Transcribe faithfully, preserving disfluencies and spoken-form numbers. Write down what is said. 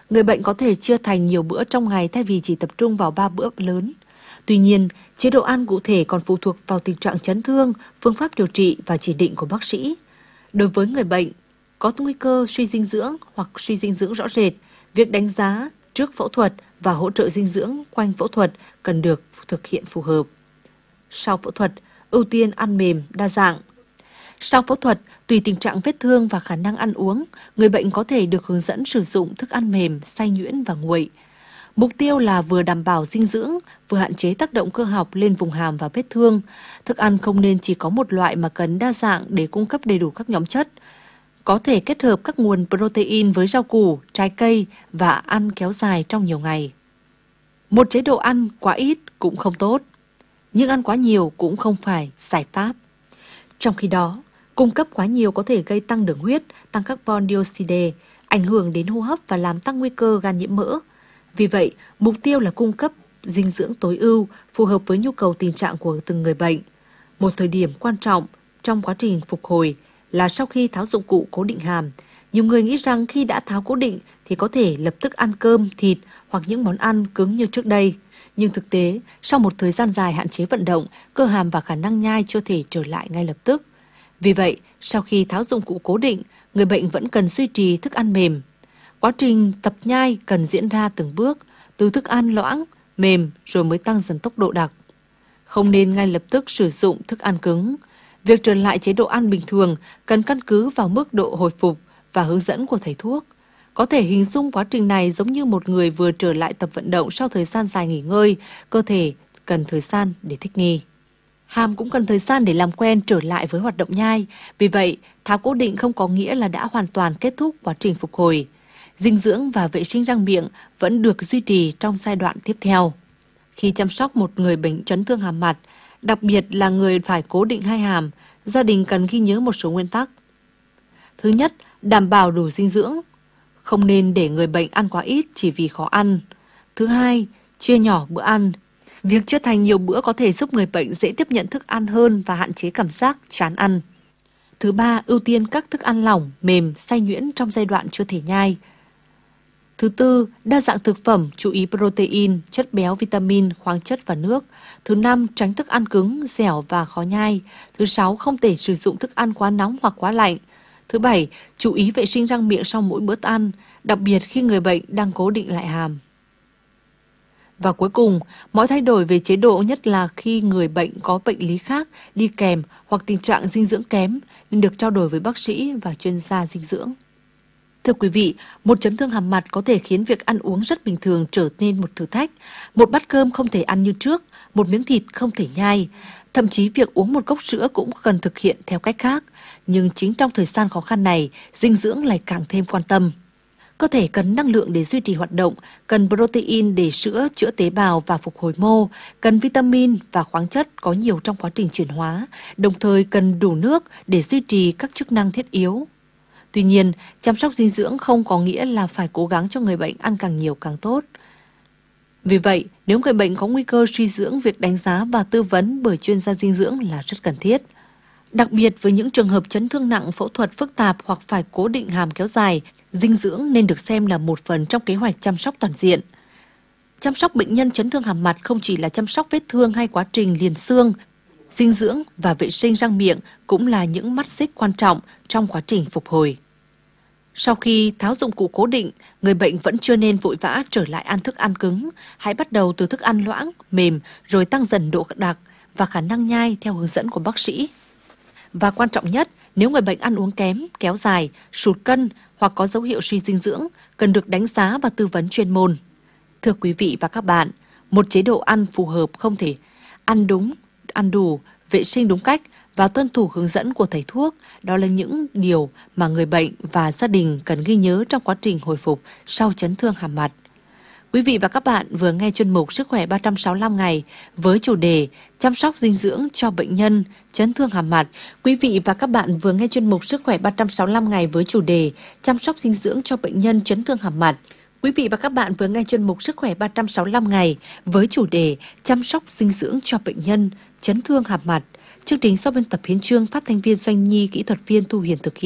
người bệnh có thể chia thành nhiều bữa trong ngày thay vì chỉ tập trung vào ba bữa lớn. Tuy nhiên, chế độ ăn cụ thể còn phụ thuộc vào tình trạng chấn thương, phương pháp điều trị và chỉ định của bác sĩ. Đối với người bệnh có nguy cơ suy dinh dưỡng hoặc suy dinh dưỡng rõ rệt, việc đánh giá trước phẫu thuật và hỗ trợ dinh dưỡng quanh phẫu thuật cần được thực hiện phù hợp. Sau phẫu thuật, ưu tiên ăn mềm, đa dạng. Sau phẫu thuật, tùy tình trạng vết thương và khả năng ăn uống, người bệnh có thể được hướng dẫn sử dụng thức ăn mềm, xay nhuyễn và nguội. Mục tiêu là vừa đảm bảo dinh dưỡng, vừa hạn chế tác động cơ học lên vùng hàm và vết thương. Thức ăn không nên chỉ có một loại mà cần đa dạng để cung cấp đầy đủ các nhóm chất. Có thể kết hợp các nguồn protein với rau củ, trái cây và ăn kéo dài trong nhiều ngày. Một chế độ ăn quá ít cũng không tốt, nhưng ăn quá nhiều cũng không phải giải pháp. Trong khi đó, cung cấp quá nhiều có thể gây tăng đường huyết, tăng carbon dioxide, ảnh hưởng đến hô hấp và làm tăng nguy cơ gan nhiễm mỡ. Vì vậy, mục tiêu là cung cấp dinh dưỡng tối ưu, phù hợp với nhu cầu tình trạng của từng người bệnh. Một thời điểm quan trọng trong quá trình phục hồi là sau khi tháo dụng cụ cố định hàm. Nhiều người nghĩ rằng khi đã tháo cố định thì có thể lập tức ăn cơm, thịt hoặc những món ăn cứng như trước đây. Nhưng thực tế, sau một thời gian dài hạn chế vận động, cơ hàm và khả năng nhai chưa thể trở lại ngay lập tức. Vì vậy, sau khi tháo dụng cụ cố định, người bệnh vẫn cần duy trì thức ăn mềm. Quá trình tập nhai cần diễn ra từng bước, từ thức ăn loãng, mềm rồi mới tăng dần tốc độ đặc. Không nên ngay lập tức sử dụng thức ăn cứng. Việc trở lại chế độ ăn bình thường cần căn cứ vào mức độ hồi phục và hướng dẫn của thầy thuốc. Có thể hình dung quá trình này giống như một người vừa trở lại tập vận động sau thời gian dài nghỉ ngơi, cơ thể cần thời gian để thích nghi. Hàm cũng cần thời gian để làm quen trở lại với hoạt động nhai, vì vậy tháo cố định không có nghĩa là đã hoàn toàn kết thúc quá trình phục hồi. Dinh dưỡng và vệ sinh răng miệng vẫn được duy trì trong giai đoạn tiếp theo. Khi chăm sóc một người bệnh chấn thương hàm mặt, đặc biệt là người phải cố định hai hàm, gia đình cần ghi nhớ một số nguyên tắc. Thứ nhất, đảm bảo đủ dinh dưỡng. Không nên để người bệnh ăn quá ít chỉ vì khó ăn. Thứ hai, chia nhỏ bữa ăn. Việc chia thành nhiều bữa có thể giúp người bệnh dễ tiếp nhận thức ăn hơn và hạn chế cảm giác chán ăn. Thứ ba, ưu tiên các thức ăn lỏng, mềm, xay nhuyễn trong giai đoạn chưa thể nhai. Thứ tư, đa dạng thực phẩm, chú ý protein, chất béo, vitamin, khoáng chất và nước. Thứ năm, tránh thức ăn cứng, dẻo và khó nhai. Thứ sáu, không thể sử dụng thức ăn quá nóng hoặc quá lạnh. Thứ bảy, chú ý vệ sinh răng miệng sau mỗi bữa ăn, đặc biệt khi người bệnh đang cố định lại hàm. Và cuối cùng, mọi thay đổi về chế độ, nhất là khi người bệnh có bệnh lý khác đi kèm hoặc tình trạng dinh dưỡng kém, nên được trao đổi với bác sĩ và chuyên gia dinh dưỡng. Thưa quý vị, một chấn thương hàm mặt có thể khiến việc ăn uống rất bình thường trở nên một thử thách. Một bát cơm không thể ăn như trước, một miếng thịt không thể nhai. Thậm chí việc uống một cốc sữa cũng cần thực hiện theo cách khác. Nhưng chính trong thời gian khó khăn này, dinh dưỡng lại càng thêm quan tâm. Cơ thể cần năng lượng để duy trì hoạt động, cần protein để sữa chữa tế bào và phục hồi mô, cần vitamin và khoáng chất có nhiều trong quá trình chuyển hóa, đồng thời cần đủ nước để duy trì các chức năng thiết yếu. Tuy nhiên, chăm sóc dinh dưỡng không có nghĩa là phải cố gắng cho người bệnh ăn càng nhiều càng tốt. Vì vậy, nếu người bệnh có nguy cơ suy dưỡng, việc đánh giá và tư vấn bởi chuyên gia dinh dưỡng là rất cần thiết. Đặc biệt với những trường hợp chấn thương nặng, phẫu thuật phức tạp hoặc phải cố định hàm kéo dài, dinh dưỡng nên được xem là một phần trong kế hoạch chăm sóc toàn diện. Chăm sóc bệnh nhân chấn thương hàm mặt không chỉ là chăm sóc vết thương hay quá trình liền xương, dinh dưỡng và vệ sinh răng miệng cũng là những mắt xích quan trọng trong quá trình phục hồi. Sau khi tháo dụng cụ cố định, người bệnh vẫn chưa nên vội vã trở lại ăn thức ăn cứng. Hãy bắt đầu từ thức ăn loãng, mềm, rồi tăng dần độ đặc và khả năng nhai theo hướng dẫn của bác sĩ. Và quan trọng nhất, nếu người bệnh ăn uống kém, kéo dài, sụt cân hoặc có dấu hiệu suy dinh dưỡng, cần được đánh giá và tư vấn chuyên môn. Thưa quý vị và các bạn, một chế độ ăn phù hợp không thể ăn đúng, ăn đủ, vệ sinh đúng cách và tuân thủ hướng dẫn của thầy thuốc. Đó là những điều mà người bệnh và gia đình cần ghi nhớ trong quá trình hồi phục sau chấn thương hàm mặt. Quý vị và các bạn vừa nghe chuyên mục Sức khỏe ba trăm sáu mươi lăm ngày với chủ đề chăm sóc dinh dưỡng cho bệnh nhân chấn thương hàm mặt. Quý vị và các bạn vừa nghe chuyên mục Sức khỏe ba trăm sáu mươi lăm ngày với chủ đề chăm sóc dinh dưỡng cho bệnh nhân chấn thương hàm mặt. Quý vị và các bạn vừa nghe chuyên mục Sức khỏe ba trăm sáu mươi lăm ngày với chủ đề chăm sóc dinh dưỡng cho bệnh nhân chấn thương hàm mặt. Chương trình do biên tập Hiến Chương, phát thanh viên Doanh Nhi, kỹ thuật viên Thu Hiền thực hiện.